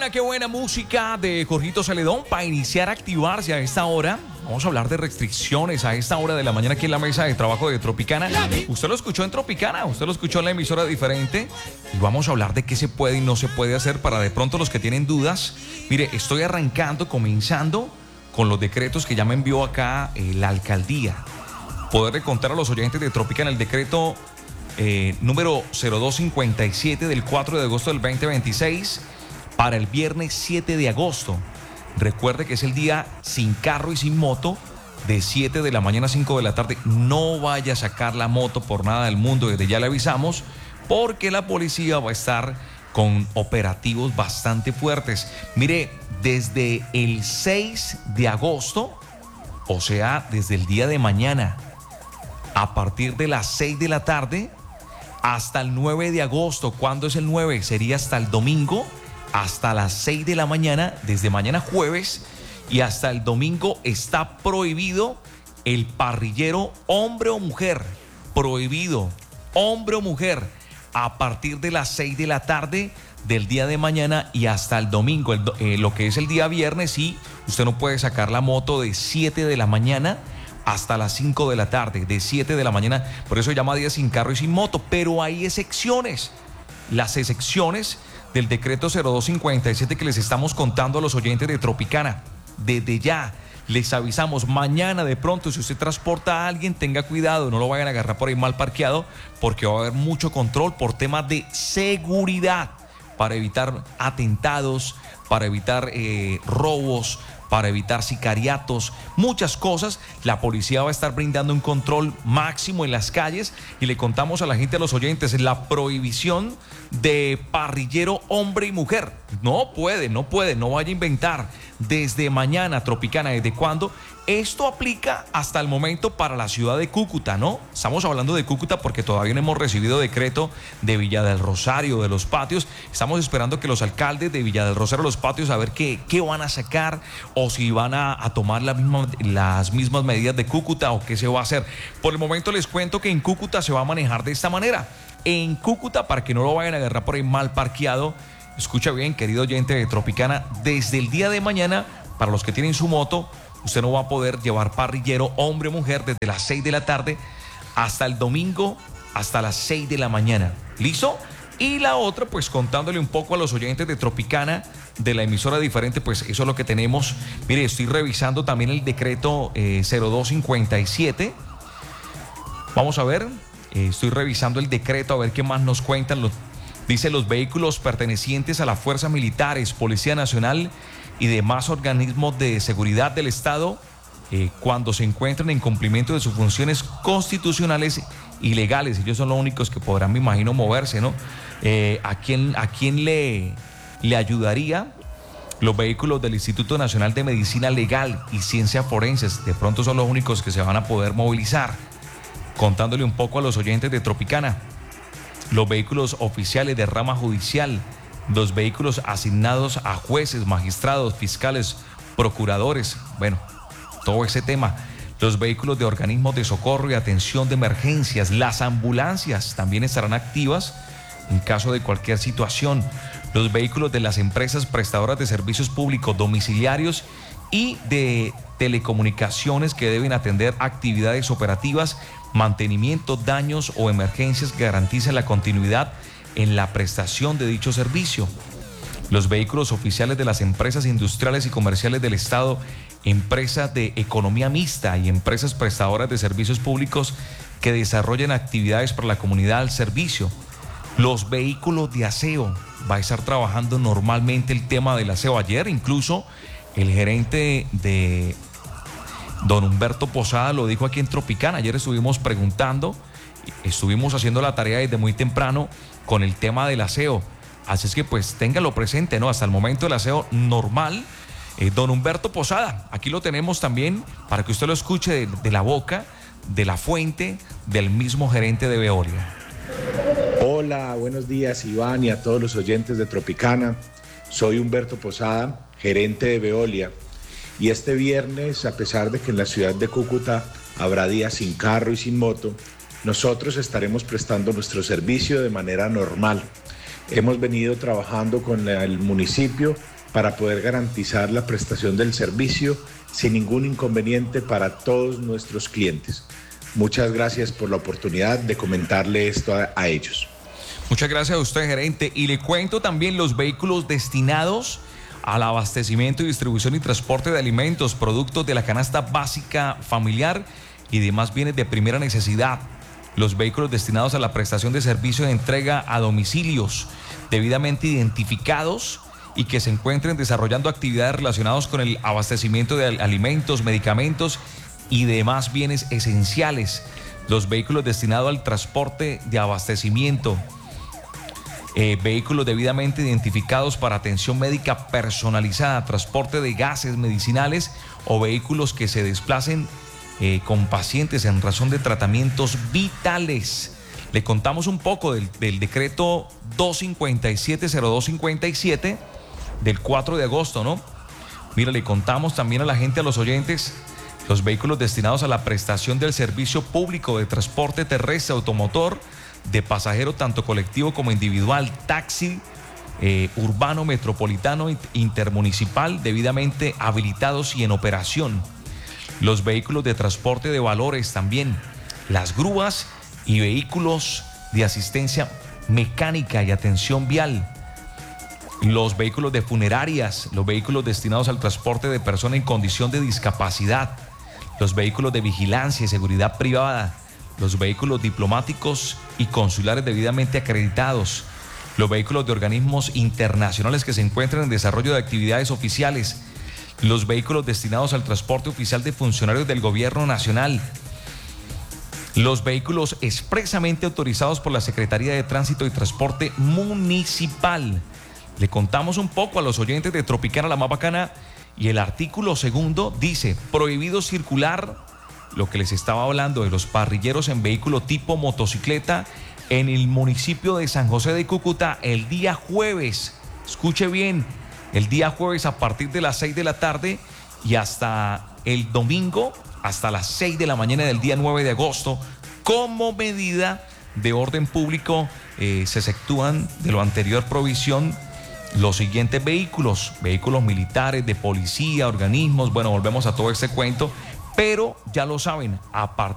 qué buena música de Jorgito Celedón para iniciar a activarse a esta hora. Vamos a hablar de restricciones a esta hora de la mañana aquí en la mesa de trabajo de Tropicana. Usted lo escuchó en Tropicana, usted lo escuchó en la emisora diferente. Y vamos a hablar de qué se puede y no se puede hacer para de pronto los que tienen dudas. Mire, estoy comenzando con los decretos que ya me envió acá la alcaldía. Poderle contar a los oyentes de Tropicana el decreto número 0257 del 4 de agosto del 2026 para el viernes 7 de agosto. Recuerde que es el día sin carro y sin moto, de 7 de la mañana a 5 de la tarde. No vaya a sacar la moto por nada del mundo, desde ya le avisamos, porque la policía va a estar con operativos bastante fuertes. Mire, desde el 6 de agosto, o sea, desde el día de mañana, a partir de las 6 de la tarde, hasta el 9 de agosto. ¿Cuándo es el 9? Sería hasta el domingo, hasta las 6 de la mañana, desde mañana jueves y hasta el domingo está prohibido el parrillero hombre o mujer. Prohibido, hombre o mujer, a partir de las 6 de la tarde del día de mañana y hasta el domingo. Lo que es el día viernes, sí, usted no puede sacar la moto de 7 de la mañana hasta las 5 de la tarde, de 7 de la mañana. Por eso se llama día sin carro y sin moto. Pero hay excepciones. Las excepciones del decreto 0257 que les estamos contando a los oyentes de Tropicana. Desde ya les avisamos, mañana de pronto, si usted transporta a alguien, tenga cuidado, no lo vayan a agarrar por ahí mal parqueado, porque va a haber mucho control por temas de seguridad, para evitar atentados, para evitar robos, para evitar sicariatos, muchas cosas. La policía va a estar brindando un control máximo en las calles y le contamos a la gente, a los oyentes, la prohibición de parrillero hombre y mujer. No puede, no vaya a inventar. Desde mañana, Tropicana, ¿desde cuándo? Esto aplica hasta el momento para la ciudad de Cúcuta, ¿no? Estamos hablando de Cúcuta porque todavía no hemos recibido decreto de Villa del Rosario, de Los Patios. Estamos esperando que los alcaldes de Villa del Rosario, Los Patios, a ver qué van a sacar, o si van a tomar las mismas medidas de Cúcuta, o qué se va a hacer. Por el momento les cuento que en Cúcuta se va a manejar de esta manera. En Cúcuta, para que no lo vayan a agarrar por ahí mal parqueado, escucha bien, querido oyente de Tropicana, desde el día de mañana, para los que tienen su moto, usted no va a poder llevar parrillero hombre o mujer desde las 6 de la tarde hasta el domingo, hasta las 6 de la mañana. ¿Listo? Y la otra, pues contándole un poco a los oyentes de Tropicana, de la emisora diferente, pues eso es lo que tenemos. Mire, estoy revisando también el decreto 0257. Vamos a ver, estoy revisando el decreto, a ver qué más nos cuentan. Dice: los vehículos pertenecientes a las fuerzas militares, Policía Nacional y demás organismos de seguridad del Estado, cuando se encuentren en cumplimiento de sus funciones constitucionales y legales, ellos son los únicos que podrán, me imagino, moverse, ¿no? ¿A quién le ayudaría? Los vehículos del Instituto Nacional de Medicina Legal y Ciencias Forenses, de pronto son los únicos que se van a poder movilizar. Contándole un poco a los oyentes de Tropicana, los vehículos oficiales de rama judicial, los vehículos asignados a jueces, magistrados, fiscales, procuradores, bueno, todo ese tema. Los vehículos de organismos de socorro y atención de emergencias, las ambulancias también estarán activas en caso de cualquier situación. Los vehículos de las empresas prestadoras de servicios públicos domiciliarios y de telecomunicaciones que deben atender actividades operativas, mantenimiento, daños o emergencias que garanticen la continuidad en la prestación de dicho servicio. Los vehículos oficiales de las empresas industriales y comerciales del Estado, empresas de economía mixta y empresas prestadoras de servicios públicos que desarrollen actividades para la comunidad al servicio. Los vehículos de aseo, va a estar trabajando normalmente el tema del aseo. Ayer incluso el gerente de don Humberto Posada lo dijo aquí en Tropicana. Ayer estuvimos preguntando, estuvimos haciendo la tarea desde muy temprano con el tema del aseo. Así es que pues téngalo presente, ¿no? Hasta el momento el aseo normal. Don Humberto Posada, aquí lo tenemos también para que usted lo escuche de la boca, de la fuente, del mismo gerente de Veolia. Hola, buenos días Iván y a todos los oyentes de Tropicana. Soy Humberto Posada, gerente de Veolia. Y este viernes, a pesar de que en la ciudad de Cúcuta habrá días sin carro y sin moto, nosotros estaremos prestando nuestro servicio de manera normal. Hemos venido trabajando con el municipio para poder garantizar la prestación del servicio sin ningún inconveniente para todos nuestros clientes. Muchas gracias por la oportunidad de comentarle esto a ellos. Muchas gracias a usted, gerente. Y le cuento también los vehículos destinados al abastecimiento y distribución y transporte de alimentos, productos de la canasta básica familiar y demás bienes de primera necesidad. Los vehículos destinados a la prestación de servicio de entrega a domicilios debidamente identificados y que se encuentren desarrollando actividades relacionadas con el abastecimiento de alimentos, medicamentos y demás bienes esenciales. Los vehículos destinados al transporte de abastecimiento, vehículos debidamente identificados para atención médica personalizada, transporte de gases medicinales o vehículos que se desplacen con pacientes en razón de tratamientos vitales. Le contamos un poco del decreto 257-0257 del 4 de agosto, ¿no? Mira, le contamos también a la gente, a los oyentes, los vehículos destinados a la prestación del servicio público de transporte terrestre, automotor, de pasajero, tanto colectivo como individual, taxi, urbano, metropolitano, intermunicipal, debidamente habilitados y en operación. Los vehículos de transporte de valores también, las grúas y vehículos de asistencia mecánica y atención vial. Los vehículos de funerarias, los vehículos destinados al transporte de personas en condición de discapacidad, los vehículos de vigilancia y seguridad privada, los vehículos diplomáticos y consulares debidamente acreditados, los vehículos de organismos internacionales que se encuentran en desarrollo de actividades oficiales, los vehículos destinados al transporte oficial de funcionarios del gobierno nacional, los vehículos expresamente autorizados por la Secretaría de Tránsito y Transporte Municipal. Le contamos un poco a los oyentes de Tropicana, la más bacana, y el artículo 2 dice: prohibido circular, lo que les estaba hablando de los parrilleros en vehículo tipo motocicleta en el municipio de San José de Cúcuta el día jueves. Escuche bien, el día jueves a partir de las 6 de la tarde y hasta el domingo, hasta las 6 de la mañana del día 9 de agosto, como medida de orden público, se efectúan de lo anterior provisión los siguientes vehículos militares, de policía, organismos, bueno, volvemos a todo este cuento, pero ya lo saben, a partir